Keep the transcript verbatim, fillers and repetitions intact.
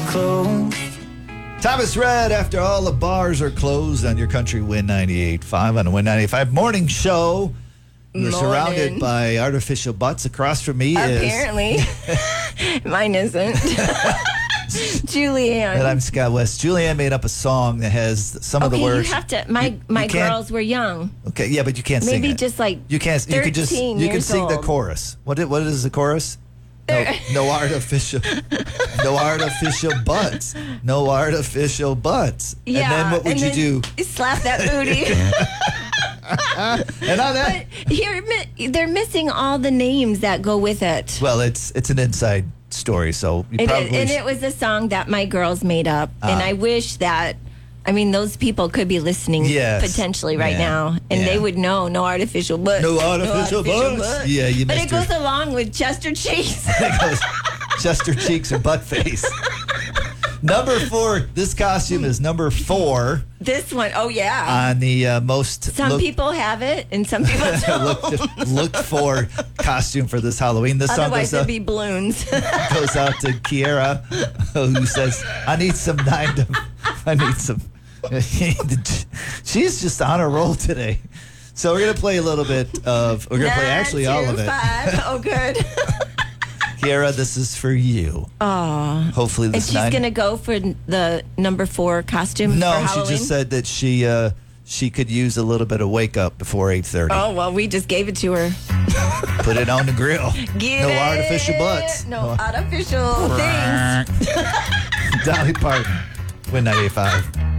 closed. Thomas Red, after all the bars are closed on your country Win ninety-eight point five on the Win ninety-eight point five morning show. You're Morning. surrounded by artificial butts. Across from me Apparently. is... Mine isn't. Julianne. And I'm Scott West. Julianne made up a song that has some of the Okay, words. you have to. My You- my you can't- girls were young. Okay, yeah, but you can't sing Maybe it. just like You can't. You can just. thirteen You can years sing the old. chorus. What? i- What is the chorus? No, There- no artificial. No artificial butts. No artificial butts. Yeah. And then what would and you then do? Slap that booty. And on that. But here, mi- they're missing all the names that go with it. Well, it's it's an inside story, so you It probably. is, and sh- it was a song that my girls made up, and Ah. I wish that. I mean, those people could be listening Yes. potentially right Yeah. now, and Yeah. they would know no artificial butt. No artificial butts. Yeah, you But missed it goes her. along with Chester Cheeks. It goes Chester Cheeks or butt face. Number four. This costume is number four This one, oh yeah. on the uh, most. Some look- people have it, and some people don't. looked, looked for costume for this Halloween. This song Otherwise, goes out, it'd be balloons. goes out to Kiera, who says, "I need some nine to, I need some." She's just on a roll today. So we're gonna play a little bit of. We're gonna play Nine, actually all two, of it. Five. Oh, good. Kiera, this is for you. Oh. Hopefully And this she's nine. going to go for the number four costume no, for she Halloween? just said that she uh, she could use a little bit of wake up before eight thirty. Oh, well, we just gave it to her. Put it on the grill. Get no it? artificial butts. No artificial things. Dolly Parton. Win ninety-eight point five.